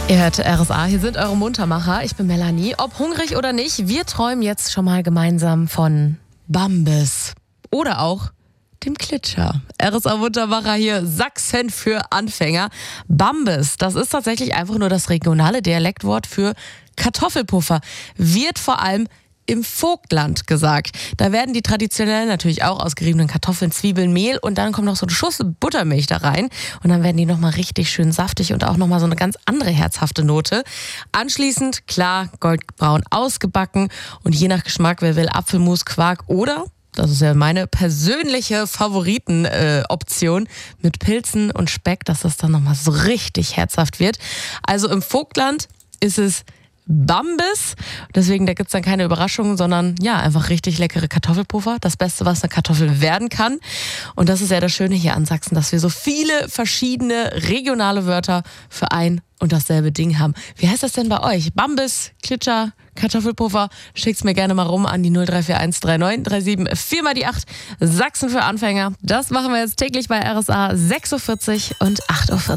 Ihr hört RSA, hier sind eure Muntermacher. Ich bin Melanie. Ob hungrig oder nicht, wir träumen jetzt schon mal gemeinsam von Bambis oder auch dem Klitscher. RSA Muntermacher hier, Sachsen für Anfänger. Bambis, das ist tatsächlich einfach nur das regionale Dialektwort für Kartoffelpuffer. Wird vor allem im Vogtland gesagt. Da werden die traditionell natürlich auch aus geriebenen Kartoffeln, Zwiebeln, Mehl und dann kommt noch so ein Schuss Buttermilch da rein und dann werden die nochmal richtig schön saftig und auch nochmal so eine ganz andere herzhafte Note. Anschließend, klar, goldbraun ausgebacken und je nach Geschmack, wer will, Apfelmus, Quark oder, das ist ja meine persönliche Favoritenoption, mit Pilzen und Speck, dass das dann nochmal so richtig herzhaft wird. Also im Vogtland ist es Bambis. Deswegen, da gibt es dann keine Überraschungen, sondern ja, einfach richtig leckere Kartoffelpuffer. Das Beste, was eine Kartoffel werden kann. Und das ist ja das Schöne hier an Sachsen, dass wir so viele verschiedene regionale Wörter für ein und dasselbe Ding haben. Wie heißt das denn bei euch? Bambis, Klitscher, Kartoffelpuffer? Schickt's mir gerne mal rum an die 0341 3937 4 mal die 8. Sachsen für Anfänger. Das machen wir jetzt täglich bei RSA 6.40 Uhr und 8.40 Uhr.